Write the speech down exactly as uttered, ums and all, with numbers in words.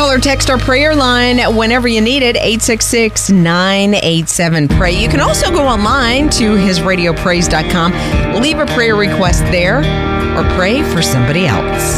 Call or text our prayer line whenever you need it, eight six six, nine eight seven, pray. You can also go online to his radio praise dot com, leave a prayer request there, or pray for somebody else.